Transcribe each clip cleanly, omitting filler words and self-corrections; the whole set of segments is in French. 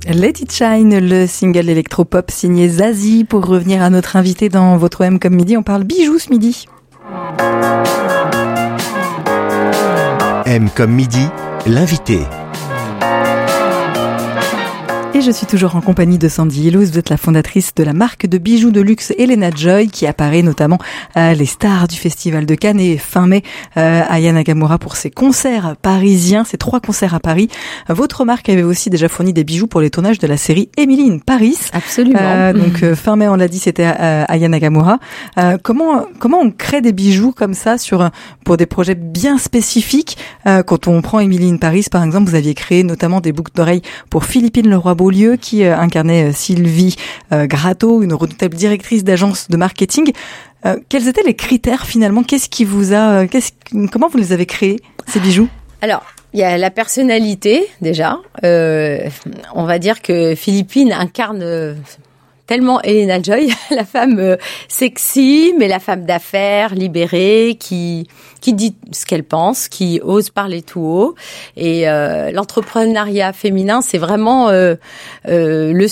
Let It Shine, le single électropop signé Zazie. Pour revenir à notre invité dans votre M comme midi, on parle bijoux ce midi. M comme midi, l'invité. Et je suis toujours en compagnie de Sandy Hillouz. Vous êtes la fondatrice de la marque de bijoux de luxe Elena Joy, qui apparaît notamment à les stars du Festival de Cannes et fin mai à Aya Nakamura pour ses concerts parisiens, ses 3 concerts à Paris. Votre marque avait aussi déjà fourni des bijoux pour les tournages de la série Emily in Paris. Absolument. Donc fin mai, on l'a dit, c'était à Aya Nakamura. Comment on crée des bijoux comme ça pour des projets bien spécifiques? Quand on prend Emily in Paris, par exemple, vous aviez créé notamment des boucles d'oreilles pour Philippine Leroy-Beaulieu, qui incarnait Sylvie Gratteau, une redoutable directrice d'agence de marketing. Quels étaient les critères finalement? Comment vous les avez créés, ces bijoux? Alors, il y a la personnalité déjà. On va dire que Philippine incarne tellement Elena Joy, la femme sexy, mais la femme d'affaires, libérée, qui dit ce qu'elle pense, qui ose parler tout haut. Et l'entrepreneuriat féminin, c'est vraiment le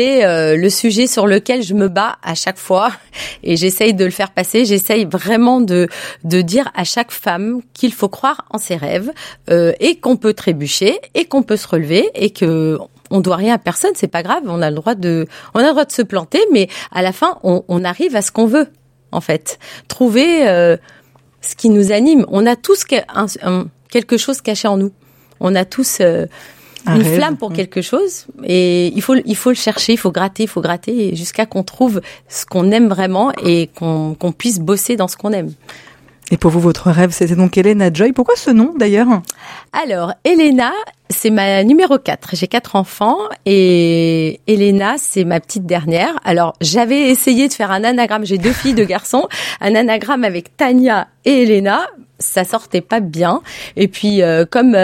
sujet sur lequel je me bats à chaque fois. Et j'essaye de le faire passer. J'essaye vraiment de dire à chaque femme qu'il faut croire en ses rêves et qu'on peut trébucher et qu'on peut se relever et que on doit rien à personne, c'est pas grave, on a le droit de se planter, mais à la fin, on arrive à ce qu'on veut, en fait. Trouver ce qui nous anime. On a tous quelque chose caché en nous. On a tous une flamme pour quelque chose, et il faut le chercher, il faut gratter, jusqu'à qu'on trouve ce qu'on aime vraiment et qu'on puisse bosser dans ce qu'on aime. Et pour vous, votre rêve, c'était donc Elena Joy. Pourquoi ce nom, d'ailleurs? Alors, Elena, c'est ma numéro 4. J'ai 4 enfants et Elena, c'est ma petite dernière. Alors, j'avais essayé de faire un anagramme. J'ai 2 filles, 2 garçons. Un anagramme avec Tania et Elena. Ça sortait pas bien. Et puis, comme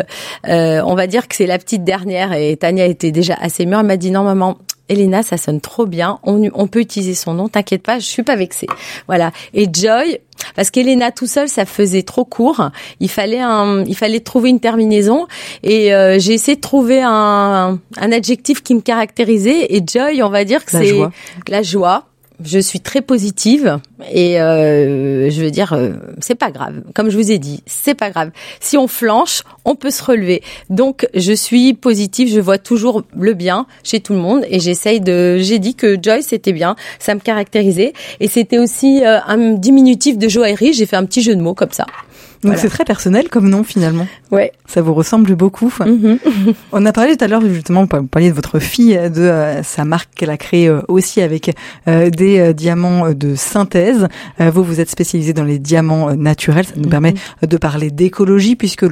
on va dire que c'est la petite dernière et Tania était déjà assez mûre, elle m'a dit non, maman, Elena, ça sonne trop bien. On peut utiliser son nom. T'inquiète pas, je suis pas vexée. Voilà. Et Joy, parce qu'Elena tout seul, ça faisait trop court. Il fallait trouver une terminaison. Et j'ai essayé de trouver un adjectif qui me caractérisait. Et Joy, on va dire que c'est la joie. Je suis très positive et je veux dire c'est pas grave. Comme je vous ai dit, c'est pas grave. Si on flanche, on peut se relever. Donc je suis positive, je vois toujours le bien chez tout le monde et j'ai dit que Joy c'était bien, ça me caractérisait et c'était aussi un diminutif de joaillerie, j'ai fait un petit jeu de mots comme ça. Donc c'est très personnel comme nom finalement. Ouais. Ça vous ressemble beaucoup. Mm-hmm. On a parlé tout à l'heure justement, vous parliez de votre fille, de sa marque qu'elle a créée aussi avec des diamants de synthèse. Vous êtes spécialisé dans les diamants naturels. Ça nous permet de parler d'écologie puisque